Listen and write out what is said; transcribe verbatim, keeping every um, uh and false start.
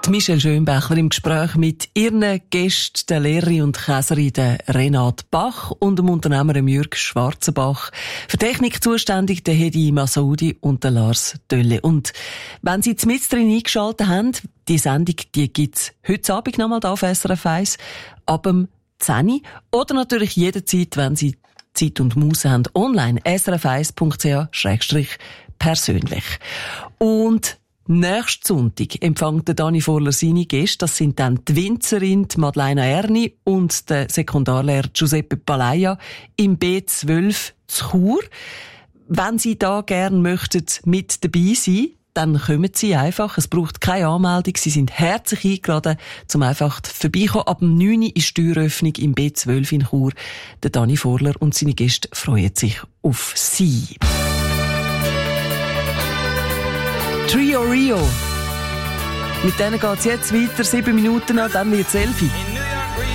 Die Michelle Schönbächler im Gespräch mit ihren Gästen, der Lehrerin und Käserin der Renate Bach und dem Unternehmer Jürg Schwarzenbach. Für Technik zuständig der Hedi Masoudi und der Lars Dölle. Und wenn Sie jetzt mit drin eingeschaltet haben, die Sendung, die gibt's heute Abend nochmal da auf S R F eins ab dem zehn Uhr. Oder natürlich jederzeit, wenn Sie Zeit und Muße haben, online s r f eins punkt c h schrägstrich persönlich. Und nächsten Sonntag empfängt der Dani Vorler seine Gäste. Das sind dann die Winzerin, die Madeleine Erni und der Sekundarlehrer Giuseppe Palaia im B zwölf zu Chur. Wenn Sie da gerne möchten mit dabei sein, dann kommen Sie einfach. Es braucht keine Anmeldung. Sie sind herzlich eingeladen, zum einfach vorbeikommen. Ab dem neun Uhr ist Türöffnung im B zwölf in Chur. Der Dani Vorler und seine Gäste freuen sich auf Sie. Trio Rio. Mit denen geht's jetzt weiter. Sieben Minuten an, dann wird's elf.